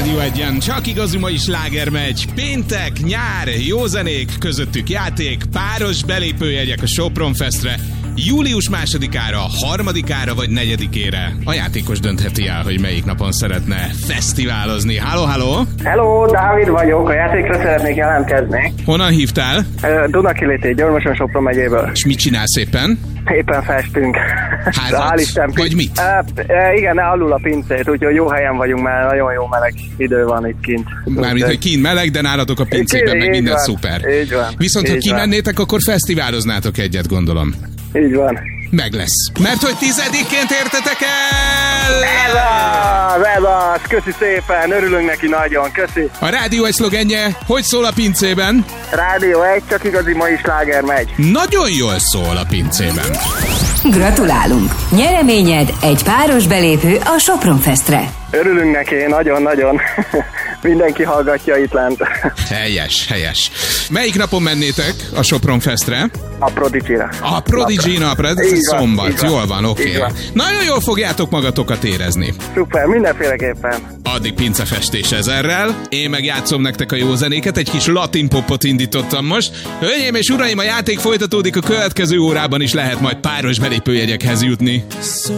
Rádió Egyen, csak igazi mai sláger megy. Péntek, nyár, jó zenék, közöttük játék, páros belépőjegyek a Sopron Festre. Július 2-ára, 3-ára vagy 4-ére. A játékos döntheti el, hogy melyik napon szeretne fesztiválozni. Halló, halló! Hello, Dávid vagyok, a játékra szeretnék jelentkezni. Honnan hívtál? Dunakiléti, Győrmoson, Sopron megyéből. És mit csinálsz éppen? Éppen festünk. Házat? Vagy mit? Igen, alul a pincét, úgyhogy jó helyen vagyunk, mert nagyon jó meleg idő van itt kint. Mármint, hogy kint meleg, de nálatok a pincében meg minden van, szuper. Így van. Viszont, így ha kimennétek, akkor fesztiváloznátok egyet, gondolom. Így van. Meg lesz. Mert hogy 10-ként értetek el! Ez az, köszi szépen, örülünk neki nagyon, köszi. A Rádió egy szlogenje, hogy szól a pincében? Rádió 1, csak igazi mai sláger megy. Nagyon jól szól a pincében. Gratulálunk! Nyereményed egy páros belépő a Sopron Festre. Örülünk neki, nagyon-nagyon. Mindenki hallgatja itt lent. Helyes, helyes. Melyik napon mennétek a Sopron Festre? A Prodigy-re. A Prodigy napra, ez szombat, jól van, oké. Nagyon jól fogjátok magatokat érezni. Szuper, mindenféleképpen. Addig pincefestés ezerrel, én meg játszom nektek a jó zenéket, egy kis latin popot indítottam most. Hölgyeim és uraim, a játék folytatódik, a következő órában is lehet majd páros belépőjegyekhez jutni.